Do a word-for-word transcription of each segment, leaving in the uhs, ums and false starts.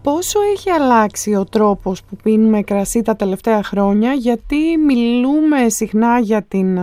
Πόσο έχει αλλάξει ο τρόπος που πίνουμε κρασί τα τελευταία χρόνια, γιατί μιλούμε συχνά για την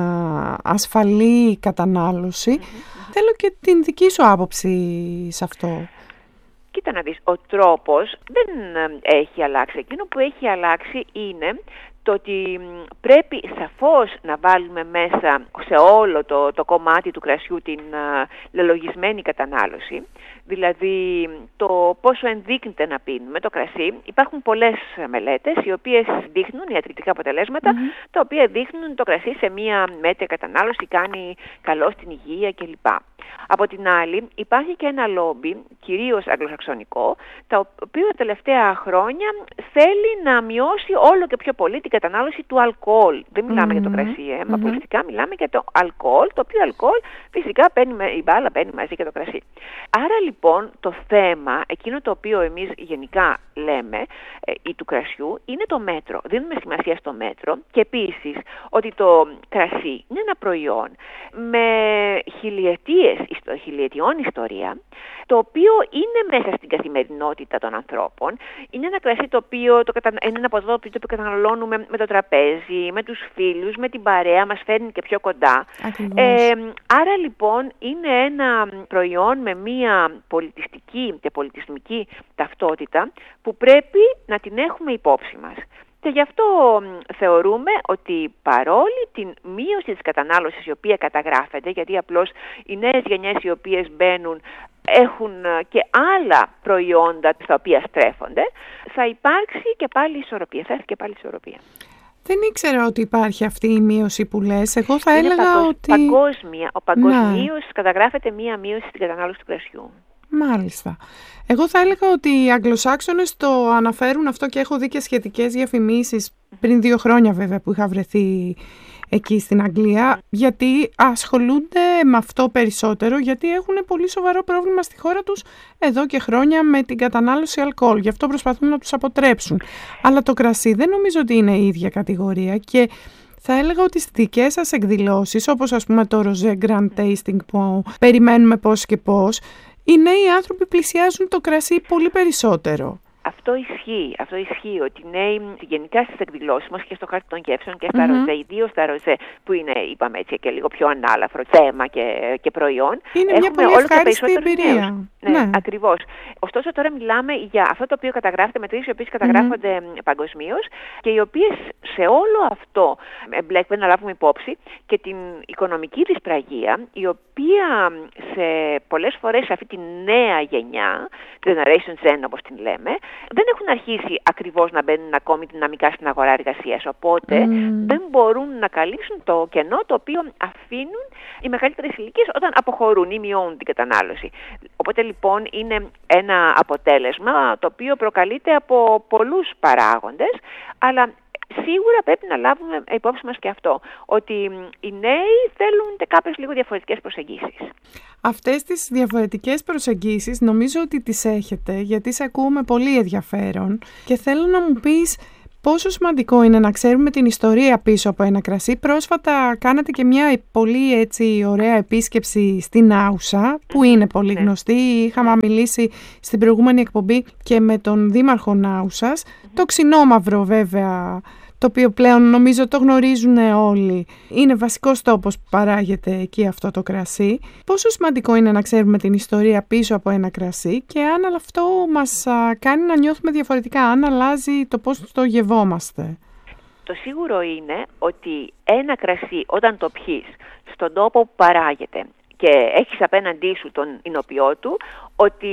ασφαλή κατανάλωση. Mm-hmm. Θέλω και την δική σου άποψη σε αυτό. Κοίτα να δεις, ο τρόπος δεν έχει αλλάξει. Εκείνο που έχει αλλάξει είναι το ότι πρέπει σαφώς να βάλουμε μέσα σε όλο το, το κομμάτι του κρασιού την uh, λελογισμένη κατανάλωση. Δηλαδή το πόσο ενδείκνυται να πίνουμε το κρασί. Υπάρχουν πολλές μελέτες οι οποίες δείχνουν ιατρικά αποτελέσματα, mm-hmm. τα οποία δείχνουν το κρασί σε μία μέτρια κατανάλωση, κάνει καλό στην υγεία κλπ. Από την άλλη υπάρχει και ένα λόμπι, κυρίως αγγλοσαξονικό, το οποίο τα τελευταία χρόνια θέλει να μειώσει όλο και πιο πολύ την κατανάλωση του αλκοόλ. Δεν μιλάμε mm-hmm. για το κρασί, ε, μα mm-hmm. πολιτικά μιλάμε για το αλκοόλ, το οποίο αλκοόλ φυσικά παίρνει, η μπάλα παίρνει μαζί και το κρασί. Άρα λοιπόν το θέμα, εκείνο το οποίο εμείς γενικά λέμε, ε, ή του κρασιού, είναι το μέτρο. Δίνουμε σημασία στο μέτρο και επίσης ότι το κρασί είναι ένα προϊόν με χιλιετίες, χιλιετιών ιστορία, το οποίο είναι μέσα στην καθημερινότητα των ανθρώπων. Είναι ένα κρασί το οποίο, το κατα... είναι ένα ποτό το οποίο το καταναλώνουμε με το τραπέζι, με τους φίλους, με την παρέα, μας φέρνει και πιο κοντά. Ε, άρα λοιπόν είναι ένα προϊόν με μία πολιτιστική και πολιτισμική ταυτότητα που πρέπει να την έχουμε υπόψη μας. Και γι' αυτό θεωρούμε ότι παρόλη την μείωση της κατανάλωσης η οποία καταγράφεται, γιατί απλώς οι νέες γενιές οι οποίες μπαίνουν έχουν και άλλα προϊόντα στα οποία στρέφονται, θα υπάρξει και πάλι ισορροπία, θα έρθει και πάλι ισορροπία. Δεν ήξερα ότι υπάρχει αυτή η μείωση που λες. Εγώ θα Είναι έλεγα παγκοσ... ότι... Παγκόσμια. Ο παγκοσμίως καταγράφεται μία μείωση στην κατανάλωση του κρασιού. Μάλιστα. Εγώ θα έλεγα ότι οι Αγγλοσάξονες το αναφέρουν αυτό και έχω δει και σχετικές διαφημίσεις πριν δύο χρόνια βέβαια που είχα βρεθεί εκεί στην Αγγλία, γιατί ασχολούνται με αυτό περισσότερο, γιατί έχουν πολύ σοβαρό πρόβλημα στη χώρα τους εδώ και χρόνια με την κατανάλωση αλκοόλ. Γι' αυτό προσπαθούν να τους αποτρέψουν. Αλλά το κρασί δεν νομίζω ότι είναι η ίδια κατηγορία και θα έλεγα ότι στις δικές σας εκδηλώσεις, όπως ας πούμε το Rosé Grand Tasting που περιμένουμε πώς και πώς, οι νέοι άνθρωποι πλησιάζουν το κρασί πολύ περισσότερο. Αυτό ισχύει, αυτό ισχύει ότι οι νέοι γενικά στις εκδηλώσεις μας και στο χάρτη των γεύσεων και στα mm-hmm. ροζέ, ιδίως στα ροζέ που είναι, είπαμε έτσι, και λίγο πιο ανάλαφρο θέμα και, και προϊόν, είναι μια πολύ ευχάριστη εμπειρία. Ναι, ναι, ακριβώς. Ωστόσο τώρα μιλάμε για αυτό το οποίο καταγράφεται, μετρήσεις οι οποίες καταγράφονται mm-hmm. παγκοσμίως και οι οποίες σε όλο αυτό εμπλέκουμε να λάβουμε υπόψη και την οικονομική δυσπραγία, η οποία σε πολλές φορές σε αυτή τη νέα γενιά, Generation Gen όπως την λέμε, δεν έχουν αρχίσει ακριβώς να μπαίνουν ακόμη δυναμικά στην αγορά εργασίας. Οπότε mm. δεν μπορούν να καλύψουν το κενό το οποίο αφήνουν οι μεγαλύτερες ηλικίες όταν αποχωρούν ή μειώνουν την κατανάλωση. Οπότε λοιπόν είναι ένα αποτέλεσμα το οποίο προκαλείται από πολλούς παράγοντες, αλλά σίγουρα πρέπει να λάβουμε υπόψη μας και αυτό, ότι οι νέοι θέλουν κάποιες λίγο διαφορετικές προσεγγίσεις. Αυτές τις διαφορετικές προσεγγίσεις νομίζω ότι τις έχετε, γιατί σε ακούω με πολύ ενδιαφέρον και θέλω να μου πεις πόσο σημαντικό είναι να ξέρουμε την ιστορία πίσω από ένα κρασί. Πρόσφατα κάνατε και μια πολύ έτσι ωραία επίσκεψη στην Άουσα, που είναι πολύ γνωστή. Είχαμε μιλήσει στην προηγούμενη εκπομπή και με τον δήμαρχο Άουσας. Το ξινόμαυρο βέβαια, το οποίο πλέον νομίζω το γνωρίζουν όλοι. Είναι βασικός τόπος που παράγεται εκεί αυτό το κρασί. Πόσο σημαντικό είναι να ξέρουμε την ιστορία πίσω από ένα κρασί και αν αυτό μας κάνει να νιώθουμε διαφορετικά, αν αλλάζει το πώς το γευόμαστε. Το σίγουρο είναι ότι ένα κρασί όταν το πιείς στον τόπο που παράγεται και έχεις απέναντί σου τον ινοποιό του, ότι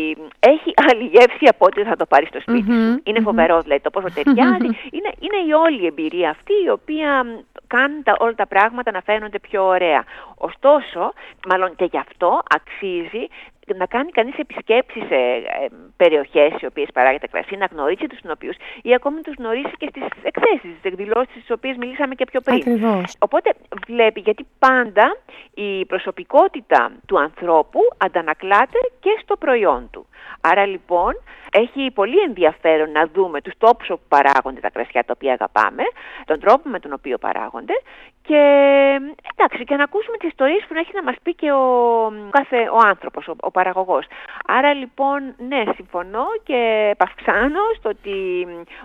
έχει άλλη γεύση από ό,τι θα το πάρεις στο σπίτι mm-hmm, σου. Είναι mm-hmm. φοβερό δηλαδή το πόσο ταιριάζει. είναι, είναι η όλη εμπειρία αυτή η οποία κάνει τα, όλα τα πράγματα να φαίνονται πιο ωραία. Ωστόσο, μάλλον και γι' αυτό αξίζει να κάνει κανείς επισκέψεις σε ε, περιοχές οι οποίες παράγεται κρασί, να γνωρίσει τους ινοποιούς ή ακόμη να τους γνωρίσει και στις εκθέσεις, στις εκδηλώσεις τις οποίες μιλήσαμε και πιο πριν. Ακριβώς. Οπότε βλέπει, γιατί πάντα η προσωπικότητα του ανθρώπου αντανακλάται και στο προϊόν του. Άρα λοιπόν έχει πολύ ενδιαφέρον να δούμε τους τόπους όπου παράγονται τα κρασιά τα οποία αγαπάμε, τον τρόπο με τον οποίο παράγονται και εντάξει, και να ακούσουμε τις ιστορίες που έχει να μας πει και ο κάθε ο άνθρωπος, ο, ο παραγωγός. Άρα λοιπόν, ναι, συμφωνώ και επαυξάνω στο ότι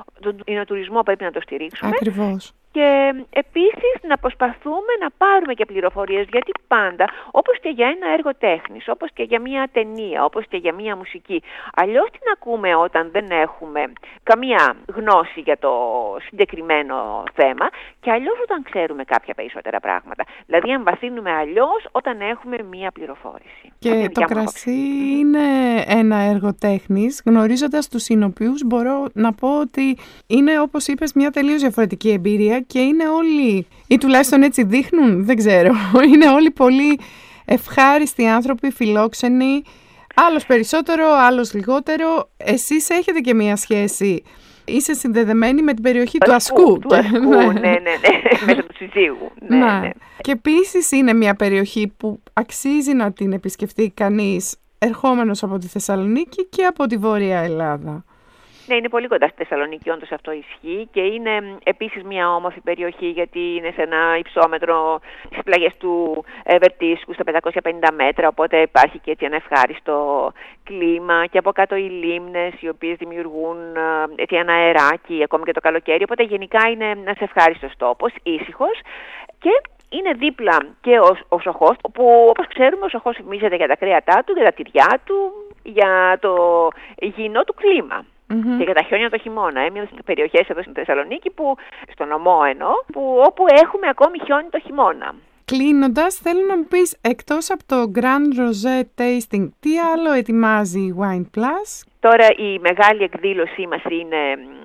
τον τουρισμό πρέπει να το στηρίξουμε. Ακριβώς. Και επίσης να προσπαθούμε να πάρουμε και πληροφορίες, γιατί πάντα, όπως και για ένα έργο τέχνης, όπως και για μια ταινία, όπως και για μια μουσική, αλλιώς την ακούμε όταν δεν έχουμε καμία γνώση για το συγκεκριμένο θέμα και αλλιώς όταν ξέρουμε κάποια περισσότερα πράγματα. Δηλαδή εμβαθύνουμε αλλιώς όταν έχουμε μια πληροφόρηση. Και το κρασί είναι ένα έργο τέχνης. Γνωρίζοντας τους συνοποιούς μπορώ να πω ότι είναι, όπως είπες, μια τελείως διαφορετική εμπειρία και είναι όλοι, ή τουλάχιστον έτσι δείχνουν, δεν ξέρω, είναι όλοι πολύ ευχάριστοι άνθρωποι, φιλόξενοι, άλλος περισσότερο, άλλος λιγότερο. Εσείς έχετε και μια σχέση, είσαι συνδεδεμένοι με την περιοχή του Ασκού. Του Ασκού, ναι, ναι, ναι, μέσα του Συζύγου. Ναι, ναι. ναι. Και επίσης είναι μια περιοχή που αξίζει να την επισκεφτεί κανείς ερχόμενος από τη Θεσσαλονίκη και από τη Βόρεια Ελλάδα. Ναι, είναι πολύ κοντά στη Θεσσαλονίκη, όντως αυτό ισχύει και είναι επίσης μια όμορφη περιοχή γιατί είναι σε ένα υψόμετρο στις πλαγιές του ε, Βερτίσκου στα πεντακόσια πενήντα μέτρα, οπότε υπάρχει και έτσι ένα ευχάριστο κλίμα και από κάτω οι λίμνες οι οποίες δημιουργούν ε, έτσι ένα αεράκι ακόμη και το καλοκαίρι, οπότε γενικά είναι ένας ευχάριστος τόπος, ήσυχος και είναι δίπλα και ο, ο Σοχός, που όπως ξέρουμε ο Σοχός φημίζεται για τα κρέατά του, για τα τυριά του, για το υγιεινό του κλίμα. Mm-hmm. Και για τα χιόνια το χειμώνα. Ε, μια από τις περιοχές εδώ στην Θεσσαλονίκη, που, στον ομό εννοώ, που, όπου έχουμε ακόμη χιόνι το χειμώνα. Κλείνοντας, θέλω να μου πεις, εκτός από το Grand Rosé Tasting, τι άλλο ετοιμάζει η Wine Plus? Τώρα η μεγάλη εκδήλωσή μας είναι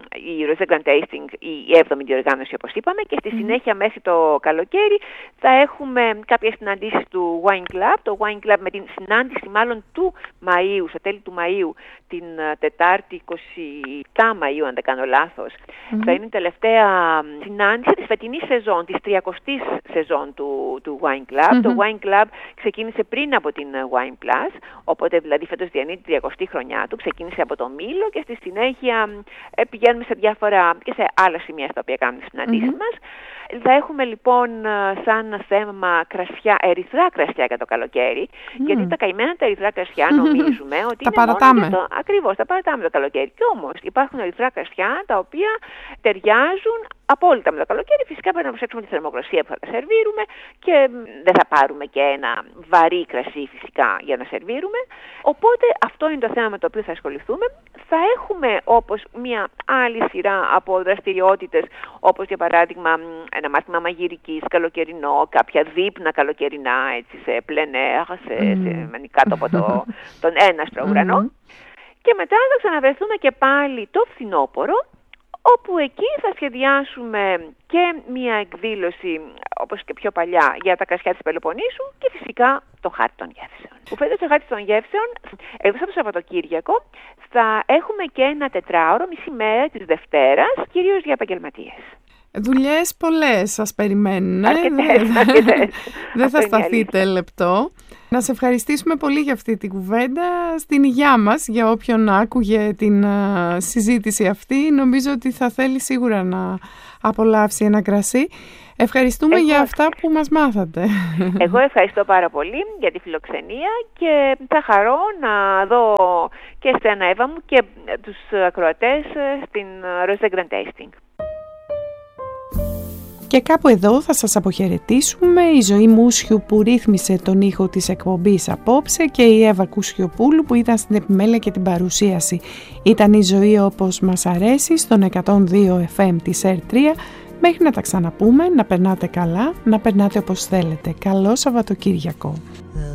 η Rosé Grand Tasting, η έβδομη διοργάνωση όπως είπαμε, και στη συνέχεια μέχρι το καλοκαίρι θα έχουμε κάποιες συναντήσεις του Wine Club, το Wine Club με την συνάντηση μάλλον του Μαΐου, στο τέλη του Μαΐου, την Τετάρτη είκοσι επτά Μαΐου αν δεν κάνω λάθος. Mm-hmm. Θα είναι η τελευταία συνάντηση της φετινής σεζόν, της τριακοστής σεζόν του, του Wine Club. Mm-hmm. Το Wine Club ξεκίνησε πριν από την Wine Plus, οπότε δηλαδή φέτος διανύει τη τριακοστή χρονιά του, ξεκίνησε από το Μήλο και στη συνέχεια ε, πηγαίνουμε σε διάφορα και σε άλλα σημεία στα οποία κάνουμε τις συναντήσεις mm-hmm. μας. Θα έχουμε λοιπόν σαν θέμα κρασιά, ερυθρά κρασιά για το καλοκαίρι, mm. γιατί τα καημένα τα ερυθρά κρασιά νομίζουμε ότι τα είναι παρατάμε. μόνο για το... Ακριβώς, τα παρατάμε το καλοκαίρι. Και όμως υπάρχουν ερυθρά κρασιά τα οποία ταιριάζουν απόλυτα με το καλοκαίρι. Φυσικά πρέπει να προσέξουμε τη θερμοκρασία που θα τα σερβίρουμε και δεν θα πάρουμε και ένα βαρύ κρασί φυσικά για να σερβίρουμε. Οπότε αυτό είναι το θέμα με το οποίο θα ασχοληθούμε. Θα έχουμε όπως μια άλλη σειρά από δραστηριότητες, όπως για παράδειγμα ένα μάθημα μαγειρικής καλοκαιρινό, κάποια δείπνα καλοκαιρινά έτσι, σε πλενέρ, σε, mm. σε, κάτω από το, τον έναστρο ουρανό. Mm. Και μετά θα ξαναβρεθούμε και πάλι το φθινόπωρο, όπου εκεί θα σχεδιάσουμε και μια εκδήλωση, όπως και πιο παλιά, για τα κρασιά της Πελοποννήσου και φυσικά το χάρτη των γεύσεων. Που φέτος το χάρτη των γεύσεων, εδώ το Σαββατοκύριακο, θα έχουμε και ένα τετράωρο, μισή μέρα της Δευτέρας, κυρίως για επαγγελματίες. Δουλειές πολλές σας περιμένουν. Αρκετές, αρκετές. Δεν θα σταθείτε λεπτό. Να σε ευχαριστήσουμε πολύ για αυτή την κουβέντα. Στην υγειά μας, για όποιον άκουγε την uh, συζήτηση αυτή, νομίζω ότι θα θέλει σίγουρα να απολαύσει ένα κρασί. Ευχαριστούμε Εγώ... για αυτά που μας μάθατε. Εγώ ευχαριστώ πάρα πολύ για τη φιλοξενία και θα χαρώ να δω και στένα Εύα μου και τους ακροατές στην Rosé Grand Tasting. Και κάπου εδώ θα σας αποχαιρετήσουμε. Η Ζωή Μούσιου που ρύθμισε τον ήχο της εκπομπής απόψε και η Εύα Κουσιοπούλου που ήταν στην επιμέλεια και την παρουσίαση. Ήταν η Ζωή όπως μας αρέσει στον εκατόν δύο εφ εμ της ερ τρία. Μέχρι να τα ξαναπούμε, να περνάτε καλά, να περνάτε όπως θέλετε. Καλό Σαββατοκύριακο.